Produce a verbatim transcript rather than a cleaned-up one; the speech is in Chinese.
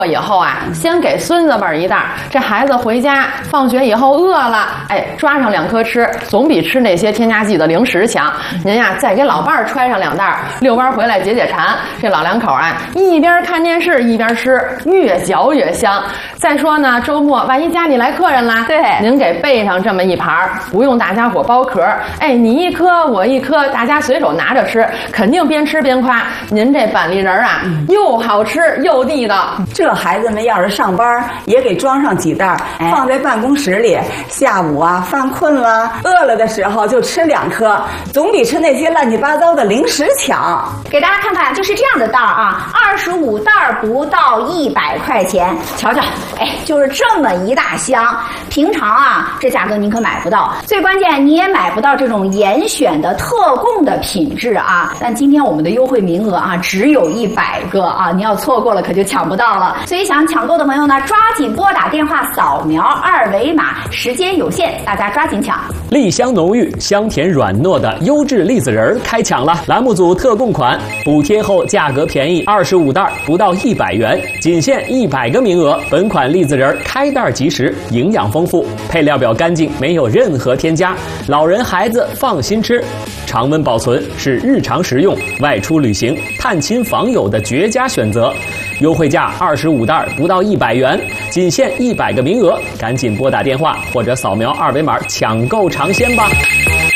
以后啊，先给孙子辈一袋，这孩子回家放学以后饿了，哎，抓上两颗吃，总比吃那些添加剂的零食强。您呀，再给老伴儿揣上两袋，遛弯回来解解馋。这老两口啊，一边看电视一边吃，越嚼越香。再说呢，周末万一家里来客人啦， 对， 您给备上这么一盘，不用大家伙剥壳，哎，你一颗我一颗，大家随手拿着吃，肯定边吃边夸。您这板栗仁啊，嗯、又好吃又地道。 这孩子们要是上班，也给装上几袋，放在办公室里。下午啊，犯困了、饿了的时候就吃两颗，总比吃那些乱七八糟的零食强。 给大家看看，就是这样的袋儿啊，二十五袋不到一百块钱，瞧瞧，哎，就是这么一大箱。平常啊，这价格您可买不到，最关键你也买不到这种严选的特供的品质啊。但今天我们的优惠名额啊，只有一百个啊，你要错过了可就抢不到了。所以想抢购的朋友呢，抓紧拨打电话扫描二维码，时间有限，大家抓紧抢。 栗香浓郁、香甜软糯的优质栗子仁开抢了！栏目组特供款，补贴后价格便宜，二十五袋不到一百元，仅限一百个名额。本款栗子仁开袋即食，营养丰富，配料表干净，没有任何添加，老人孩子放心吃。常温保存是日常食用、外出旅行、探亲访友的绝佳选择。优惠价二十五袋不到一百元，仅限一百个名额，赶紧拨打电话或者扫描二维码抢购尝鲜吧。